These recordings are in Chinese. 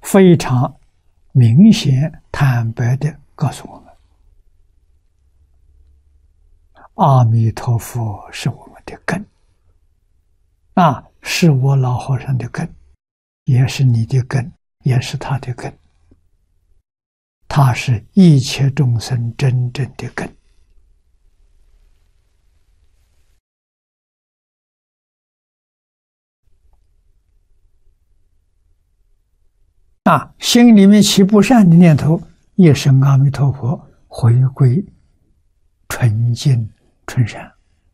非常明显、坦白的告诉我们：阿弥陀佛是我们的根，是我老和尚的根，也是你的根，也是他的根。他是一切众生真正的根。心里面起不善的念头，一生阿弥陀佛，回归纯净纯善。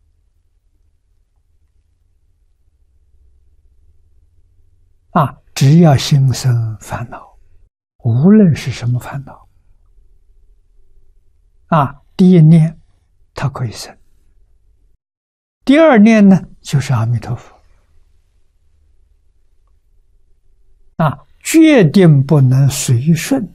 只要心生烦恼，无论是什么烦恼，第一念它可以生，第二念呢就是阿弥陀佛。决定不能随顺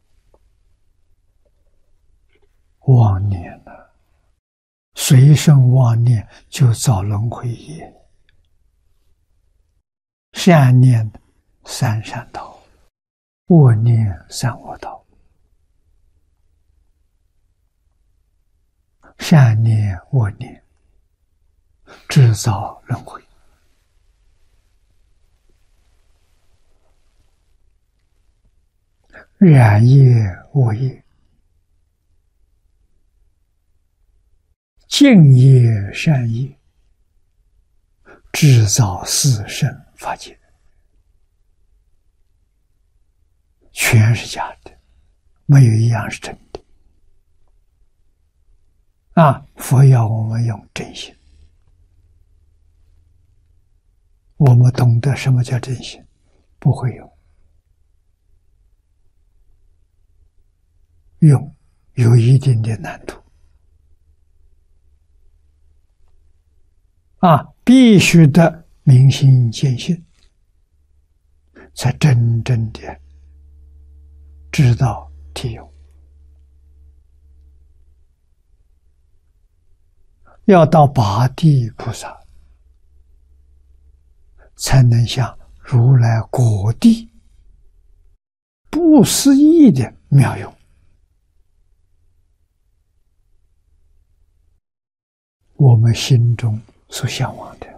妄念了，随顺妄念就造轮回业。善念三善道，恶念三恶道。善念恶念制造轮回。染业恶业，净业善业，制造四圣法界，全是假的，没有一样是真的。佛要我们用真心。我们懂得什么叫真心，不会用有一定的难度。必须得明心见性，才真正的知道体用。要到八地菩萨，才能像如来果地不思议的妙用。我们心中所向往的。